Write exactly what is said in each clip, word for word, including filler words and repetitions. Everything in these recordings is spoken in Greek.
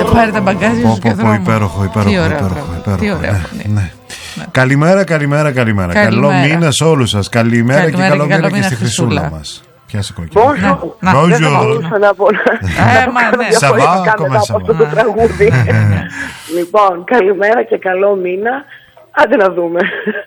πάρει τα μπαγκάζια σου και δρόμο. Υπέροχο, υπέροχο. Τι ωραίο, υπέροχο, υπέροχο, τι ωραίο. ναι, Ναι. ναι. Ναι. Καλημέρα, καλημέρα, καλημέρα. Καλό μήνα σε όλους σας. Καλημέρα, καλημέρα και καλό μήνα και, και στη Χρυσούλα μας. Πιάσε κόκκινο. Bonjour. Δεν θα μπορούσα να πω να Σαβά, μετά από αυτό το τραγούδι. Λοιπόν, καλημέρα και καλό μήνα. Άντε να δούμε.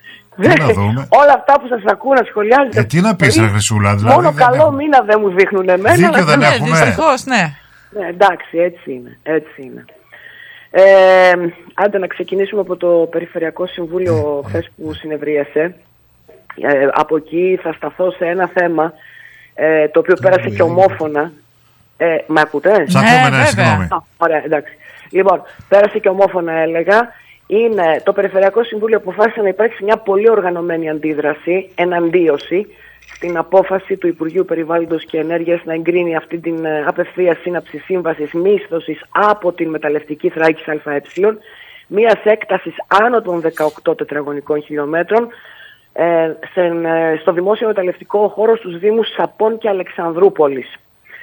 Όλα αυτά που σας ακούω να σχολιάζετε. Ε, τι να πεις ρε Χρυσούλα, δηλαδή. Μόνο καλό έχουμε... μήνα δεν μου δείχνουν εμένα. Δίκιο δεν έχουμε. Δυστυχώς, ναι. Ναι, εντάξει, έτσι είναι. Έτσι είναι. Ε, άντε να ξεκινήσουμε από το Περιφερειακό Συμβούλιο χθες που συνεδρίασε. Ε, από εκεί θα σταθώ σε ένα θέμα ε, το οποίο πέρασε και ομόφωνα. Ε, με ακούτε? Σ' ακούμε, ναι, συγγνώμη. Ωραία, εντάξει. Λοιπόν, πέρασε και ομόφωνα έλεγα. Είναι το Περιφερειακό Συμβούλιο αποφάσισε να υπάρξει μια πολύ οργανωμένη αντίδραση, εναντίωση, στην απόφαση του Υπουργείου Περιβάλλοντος και Ενέργειας να εγκρίνει αυτή την απευθείας σύναψη σύμβασης μίσθωσης από την μεταλλευτική Θράκης ΑΕ, μιας έκτασης άνω των δεκαοκτώ τετραγωνικών χιλιόμετρων, ε, σε, ε, στο δημόσιο μεταλλευτικό χώρο στους Δήμους Σαπών και Αλεξανδρούπολης.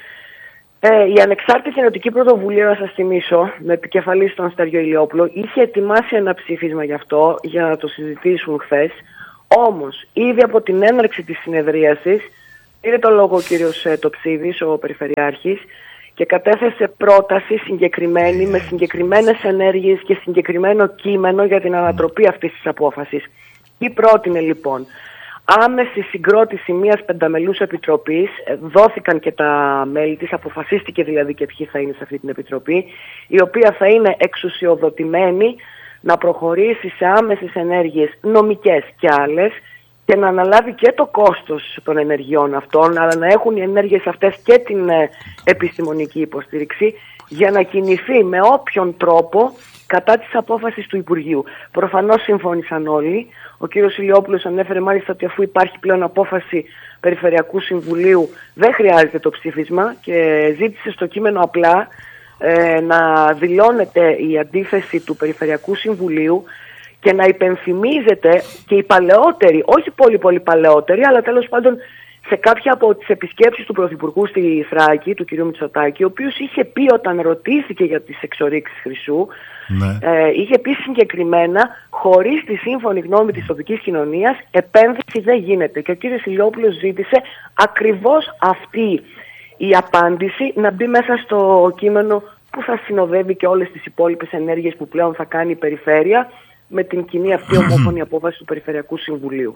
Ε, η Ανεξάρτητη Ενωτική Πρωτοβουλία, να σας θυμίσω, με επικεφαλή στον Στέργιο Ηλιόπουλο, είχε ετοιμάσει ένα ψήφισμα γι' αυτό για να το συζητήσουν χθες. Όμως, ήδη από την έναρξη της συνεδρίασης, πήρε το λόγο ο κύριος Τοψίδης, ο Περιφερειάρχης, και κατέθεσε πρόταση συγκεκριμένη, με συγκεκριμένες ενέργειες και συγκεκριμένο κείμενο για την ανατροπή αυτής της απόφασης. Τι πρότεινε λοιπόν? Άμεση συγκρότηση μιας πενταμελούς επιτροπής, δόθηκαν και τα μέλη της, αποφασίστηκε δηλαδή και ποιοι θα είναι σε αυτή την επιτροπή, η οποία θα είναι εξουσιοδοτημένη να προχωρήσει σε άμεσες ενέργειες νομικές και άλλες και να αναλάβει και το κόστος των ενεργειών αυτών, αλλά να έχουν οι ενέργειες αυτές και την επιστημονική υποστήριξη για να κινηθεί με όποιον τρόπο κατά της απόφασης του Υπουργείου. Προφανώς συμφώνησαν όλοι. Ο κύριος Ηλιόπουλος ανέφερε μάλιστα ότι αφού υπάρχει πλέον απόφαση Περιφερειακού Συμβουλίου δεν χρειάζεται το ψήφισμα και ζήτησε στο κείμενο απλά ε, να δηλώνεται η αντίθεση του Περιφερειακού Συμβουλίου και να υπενθυμίζεται και οι παλαιότεροι, όχι πολύ πολύ παλαιότεροι, αλλά τέλος πάντων σε κάποια από τις επισκέψεις του Πρωθυπουργού στη Θράκη, του κ. Μητσοτάκη, ο οποίος είχε πει όταν ρωτήθηκε για τις εξορίξεις χρυσού, ναι. ε, είχε πει συγκεκριμένα, χωρίς τη σύμφωνη γνώμη της τοπικής κοινωνίας, επένδυση δεν γίνεται. Και ο κ. Ηλιόπουλος ζήτησε ακριβώς αυτή η απάντηση να μπει μέσα στο κείμενο που θα συνοδεύει και όλες τις υπόλοιπες ενέργειες που πλέον θα κάνει η Περιφέρεια με την κοινή αυτή ομόφωνη απόφαση του Περιφερειακού Συμβουλίου.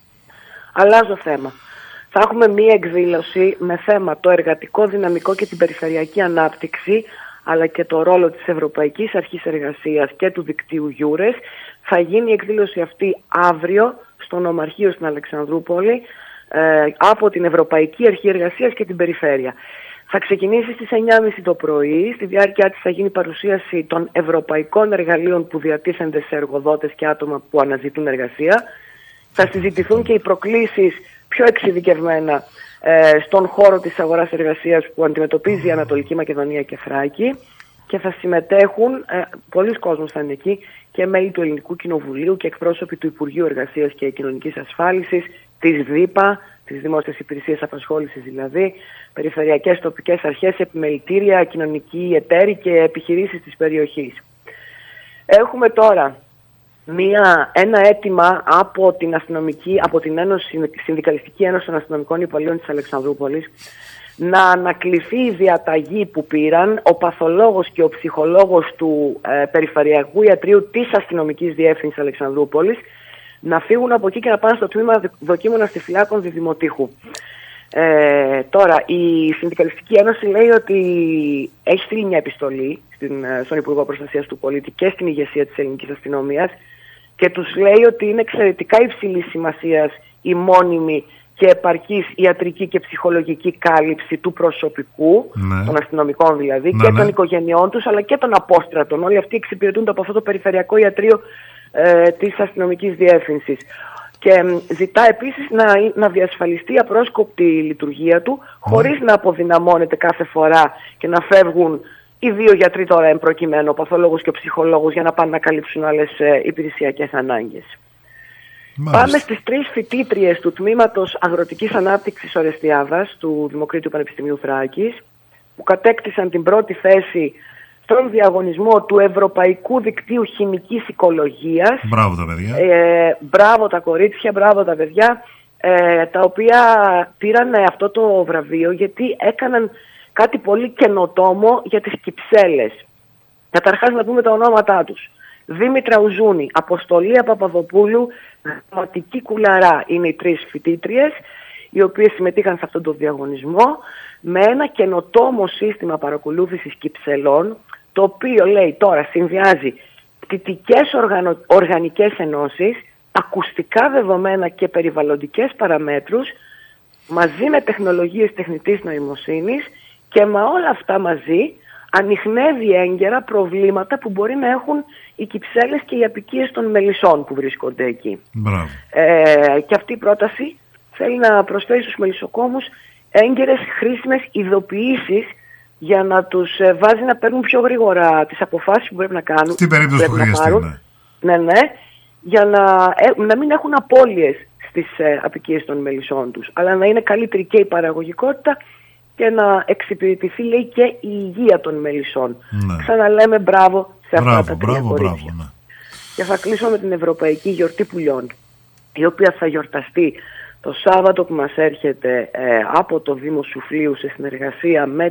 Αλλάζω θέμα. Θα έχουμε μία εκδήλωση με θέμα το εργατικό δυναμικό και την περιφερειακή ανάπτυξη, αλλά και το ρόλο της Ευρωπαϊκής Αρχής Εργασίας και του δικτύου Γιούρες. Θα γίνει η εκδήλωση αυτή αύριο στο Νομαρχείο στην Αλεξανδρούπολη ε, από την Ευρωπαϊκή Αρχή Εργασίας και την Περιφέρεια. Θα ξεκινήσει στις εννιά και μισή το πρωί. Στη διάρκεια της θα γίνει παρουσίαση των ευρωπαϊκών εργαλείων που διατίθενται σε εργοδότες και άτομα που αναζητούν εργασία. Θα συζητηθούν και οι προκλήσεις πιο εξειδικευμένα ε, στον χώρο της αγοράς εργασίας που αντιμετωπίζει η Ανατολική Μακεδονία και Θράκη, και θα συμμετέχουν, ε, πολλοί κόσμος θα είναι εκεί, και μέλη του Ελληνικού Κοινοβουλίου και εκπρόσωποι του Υπουργείου Εργασίας και Κοινωνικής Ασφάλισης, της ΔΥΠΑ, της Δημόσιας Υπηρεσίας Απασχόλησης δηλαδή, περιφερειακές τοπικές αρχές, επιμελητήρια, κοινωνικοί εταίροι και επιχειρήσεις της περιοχής. Έχουμε τώρα Μία, ένα αίτημα από την, αστυνομική, από την Ένωση, Συνδικαλιστική Ένωση των Αστυνομικών Υπαλλήλων της Αλεξανδρούπολης να ανακληθεί η διαταγή που πήραν ο παθολόγος και ο ψυχολόγος του ε, Περιφερειακού Ιατρείου της Αστυνομικής Διεύθυνσης Αλεξανδρούπολης να φύγουν από εκεί και να πάνε στο τμήμα δοκίμων αστιφυλάκων Διδημοτήχου. Ε, τώρα, η Συνδικαλιστική Ένωση λέει ότι έχει στείλει μια επιστολή στην, στον Υπουργό Προστασίας του Πολίτη και στην ηγεσία της ελληνικής αστυνομίας και τους λέει ότι είναι εξαιρετικά υψηλής σημασίας η μόνιμη και επαρκής ιατρική και ψυχολογική κάλυψη του προσωπικού, ναι. των αστυνομικών δηλαδή, ναι, και ναι. των οικογενειών τους, αλλά και των απόστρατων. Όλοι αυτοί εξυπηρετούνται από αυτό το Περιφερειακό Ιατρείο ε, της Αστυνομικής Διεύθυνσης. Και ζητά επίσης να, να διασφαλιστεί η απρόσκοπτη λειτουργία του, χωρίς mm. να αποδυναμώνεται κάθε φορά και να φεύγουν οι δύο γιατροί τώρα εμπροκειμένου, ο παθολόγος και ο ψυχολόγος, για να πάνε να καλύψουν άλλες ε, υπηρεσιακές ανάγκες. Μάλιστα. Πάμε στις τρεις φοιτήτριες του Τμήματος Αγροτικής Ανάπτυξης Ορεστιάδας του Δημοκρίτιου Πανεπιστημίου Θράκης, που κατέκτησαν την πρώτη θέση στον διαγωνισμό του Ευρωπαϊκού Δικτύου Χημικής Οικολογίας. Μπράβο τα παιδιά. Ε, μπράβο τα κορίτσια, μπράβο τα παιδιά, ε, τα οποία πήραν αυτό το βραβείο γιατί έκαναν κάτι πολύ καινοτόμο για τις κυψέλες. Καταρχάς να πούμε τα ονόματά τους. Δήμητρα Ουζούνη, Αποστολία Παπαδοπούλου, Γραμματική Κουλαρά είναι οι τρεις φοιτήτριες οι οποίες συμμετείχαν σε αυτόν τον διαγωνισμό με ένα καινοτόμο σύστημα παρακολούθησης κυψελών, το οποίο λέει τώρα συνδυάζει πτυτικές οργανο... οργανικές ενώσεις, ακουστικά δεδομένα και περιβαλλοντικές παραμέτρους μαζί με τεχνολογίες τεχνητής νοημοσύνης και με όλα αυτά μαζί ανιχνεύει έγκαιρα προβλήματα που μπορεί να έχουν οι κυψέλες και οι αποικίες των μελισσών που βρίσκονται εκεί. Ε, και αυτή η πρόταση θέλει να προσφέρει στους μελισσοκόμους έγκαιρες χρήσιμες ειδοποιήσεις για να τους ε, βάζει να παίρνουν πιο γρήγορα τις αποφάσεις που πρέπει να κάνουν. Στην περίπτωση που χρειαστεί. Ναι, ναι, για να, ε, να μην έχουν απώλειες στις ε, αποικίες των μελισσών τους, αλλά να είναι καλύτερη και η παραγωγικότητα και να εξυπηρετηθεί, λέει, και η υγεία των μελισσών. Ναι. Ξαναλέμε μπράβο σε αυτά μπράβο, τα τρία μπράβο, κορίτσια. Μπράβο, ναι. Και θα κλείσω με την Ευρωπαϊκή Γιορτή Πουλιών, η οποία θα γιορταστεί το Σάββατο που μας έρχεται ε, από το Δήμο Σουφλίου σε συνεργασία με